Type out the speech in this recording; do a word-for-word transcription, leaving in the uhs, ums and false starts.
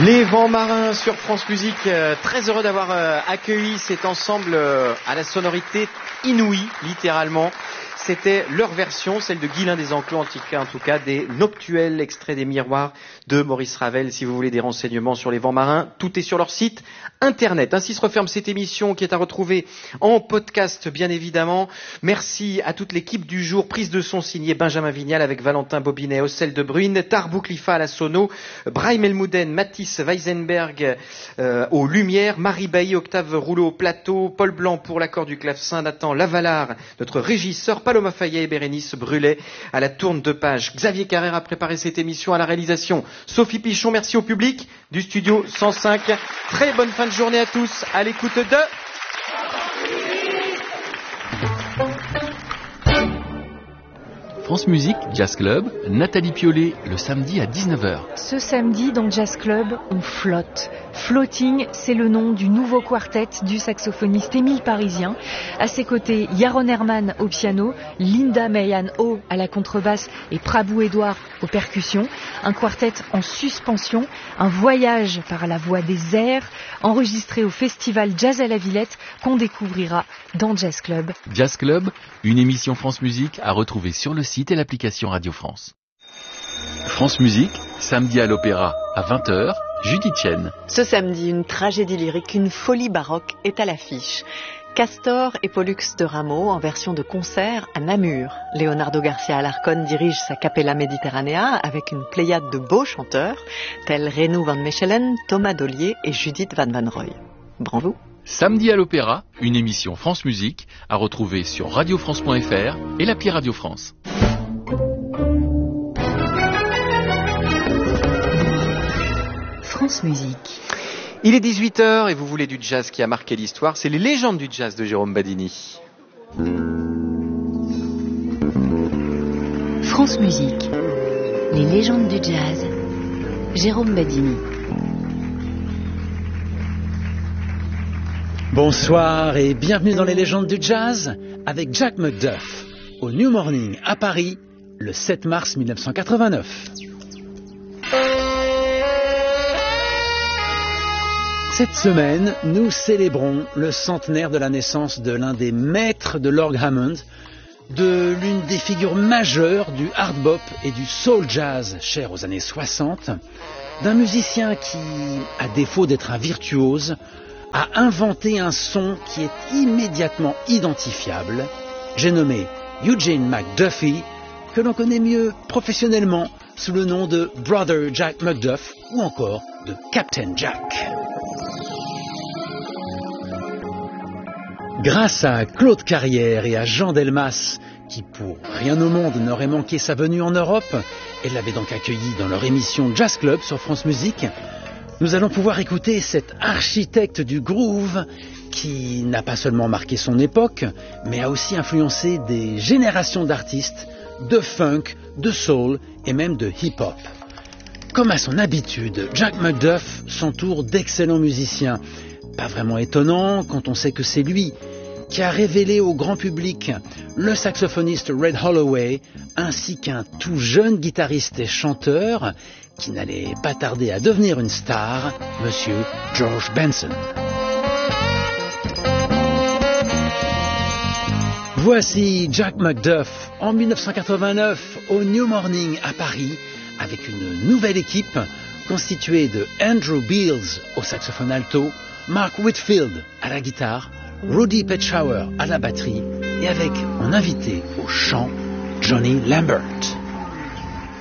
Les Vents Marins sur France Musique, euh, très heureux d'avoir euh, accueilli cet ensemble euh, à la sonorité inouïe, littéralement. C'était leur version, celle de Guylain des Enclos, en tout cas, en tout cas des Noctuels, extraits des Miroirs de Maurice Ravel. Si vous voulez des renseignements sur les Vents Marins, tout est sur leur site internet. Ainsi se referme cette émission qui est à retrouver en podcast, bien évidemment. Merci à toute l'équipe du jour. Prise de son signée Benjamin Vignal avec Valentin Bobinet, Ocel de Bruyne, Tarbou Clifa à la sono, Brahim Elmouden, Mathis Weisenberg euh, aux lumières, Marie Bailly, Octave Rouleau au plateau, Paul Blanc pour l'accord du clavecin, Nathan Lavalard, notre régisseur, Paloma Fayet et Bérénice Brulet à la tourne de page. Xavier Carrère a préparé cette émission à la réalisation. Sophie Pichon, merci au public du studio cent cinq. Très bonne fin de journée à tous à l'écoute de... France Musique, Jazz Club, Nathalie Piolet, le samedi à dix-neuf heures. Ce samedi, dans Jazz Club, on flotte. Floating, c'est le nom du nouveau quartet du saxophoniste Émile Parisien. À ses côtés, Yaron Herman au piano, Linda Mayan Ho à la contrebasse et Prabhu Edouard aux percussions. Un quartet en suspension, un voyage par la voie des airs, enregistré au festival Jazz à la Villette qu'on découvrira dans Jazz Club. Jazz Club, une émission France Musique à retrouver sur le site et l'application Radio France. France Musique, samedi à l'Opéra à vingt heures, Judith Chen. Ce samedi, une tragédie lyrique, une folie baroque est à l'affiche. Castor et Pollux de Rameau en version de concert à Namur. Leonardo Garcia Alarcón dirige sa Capella Mediterranea avec une pléiade de beaux chanteurs tels Renu van Mechelen, Thomas Dollier et Judith Van Van Roy. Bravo. Samedi à l'Opéra, une émission France Musique à retrouver sur radio france point f r et l'appli Radio France. France Musique. Il est dix-huit heures et vous voulez du jazz qui a marqué l'histoire. C'est les légendes du jazz de Jérôme Badini. France Musique. Les légendes du jazz. Jérôme Badini. Bonsoir et bienvenue dans les légendes du jazz avec Jack McDuff au New Morning à Paris le sept mars mille neuf cent quatre-vingt-neuf. Cette semaine, nous célébrons le centenaire de la naissance de l'un des maîtres de l'orgue Hammond, de l'une des figures majeures du hard bop et du soul jazz cher aux années soixante, d'un musicien qui, à défaut d'être un virtuose, a inventé un son qui est immédiatement identifiable. J'ai nommé Eugene McDuffie, que l'on connaît mieux professionnellement sous le nom de Brother Jack McDuff ou encore de Captain Jack. Grâce à Claude Carrière et à Jean Delmas, qui pour rien au monde n'aurait manqué sa venue en Europe, et l'avaient donc accueilli dans leur émission Jazz Club sur France Musique, nous allons pouvoir écouter cet architecte du groove qui n'a pas seulement marqué son époque, mais a aussi influencé des générations d'artistes, de funk, de soul et même de hip-hop. Comme à son habitude, Jack McDuff s'entoure d'excellents musiciens. Pas vraiment étonnant quand on sait que c'est lui qui a révélé au grand public le saxophoniste Red Holloway, ainsi qu'un tout jeune guitariste et chanteur qui n'allait pas tarder à devenir une star, Monsieur George Benson. Voici Jack McDuff en mille neuf cent quatre-vingt-neuf au New Morning à Paris avec une nouvelle équipe constituée de Andrew Beals au saxophone alto, Mark Whitfield à la guitare, Rudy Petschauer à la batterie et avec en invité au chant Johnny Lambert.